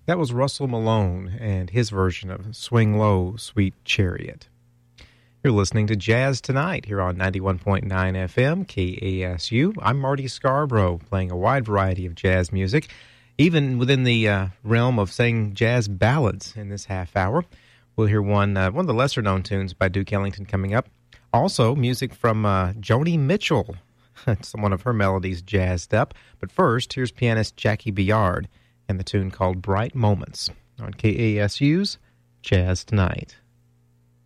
That was Russell Malone and his version of Swing Low, Sweet Chariot. You're listening to Jazz Tonight here on 91.9 FM, KASU. I'm Marty Scarborough, playing a wide variety of jazz music, even within the realm of saying jazz ballads in this half hour. We'll hear one of the lesser-known tunes by Duke Ellington coming up. Also, music from Joni Mitchell. Some one of her melodies jazzed up. But first, here's pianist Jackie Biard and the tune called Bright Moments on KASU's Jazz Tonight.